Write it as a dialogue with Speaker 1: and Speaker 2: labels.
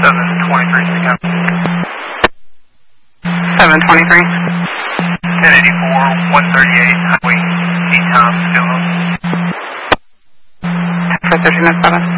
Speaker 1: 723 Chicago.
Speaker 2: 723.
Speaker 1: 1084, 138, Highway, East Tom, Stillwell.
Speaker 2: For 1307.